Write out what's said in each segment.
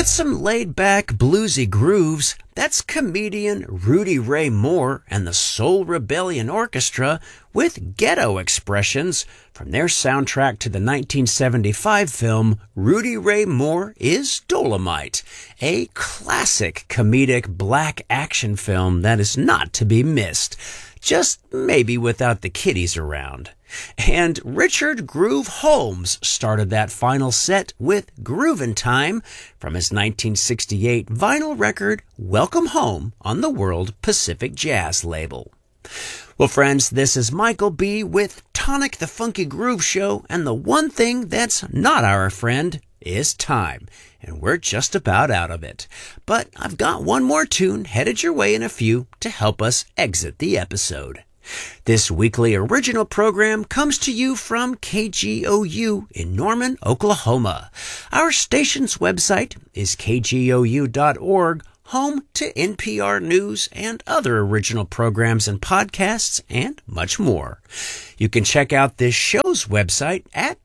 With some laid-back bluesy grooves, that's comedian Rudy Ray Moore and the Soul Rebellion Orchestra with ghetto expressions from their soundtrack to the 1975 film Rudy Ray Moore is Dolomite, a classic comedic black action film that is not to be missed, just maybe without the kiddies around. And Richard Groove Holmes started that final set with Groovin' Time from his 1968 vinyl record Welcome Home on the World Pacific Jazz label. Well, friends, this is Michael B. with Tonic the Funky Groove Show, and the one thing that's not our friend is time, and we're just about out of it. But I've got one more tune headed your way in a few to help us exit the episode. This weekly original program comes to you from KGOU in Norman, Oklahoma. Our station's website is kgou.org, home to NPR News and other original programs and podcasts and much more. You can check out this show's website at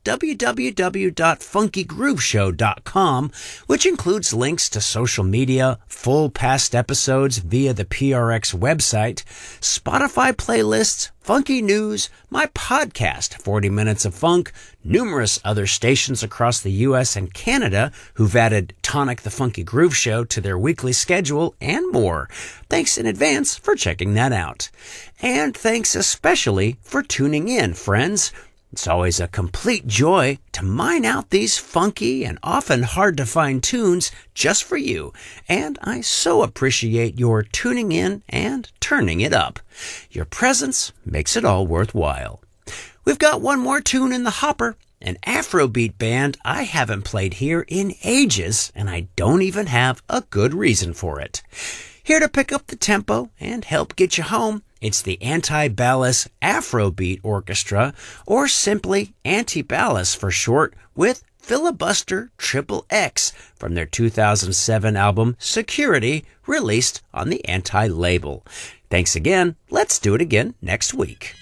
www.funkygrooveshow.com, which includes links to social media, full past episodes via the PRX website, Spotify playlists, funky news, my podcast, 40 Minutes of Funk, numerous other stations across the U.S. and Canada who've added Tonic the Funky Groove Show to their weekly schedule, and more. Thanks in advance for checking that out. And thanks especially for tuning in, friends. It's always a complete joy to mine out these funky and often hard-to-find tunes just for you, and I so appreciate your tuning in and turning it up. Your presence makes it all worthwhile. We've got one more tune in the hopper, an Afrobeat band I haven't played here in ages, and I don't even have a good reason for it. Here to pick up the tempo and help get you home, it's the Anti-Ballas Afrobeat Orchestra, or simply Anti-Ballas for short, with Filibuster XXX from their 2007 album Security, released on the Anti label. Thanks again. Let's do it again next week.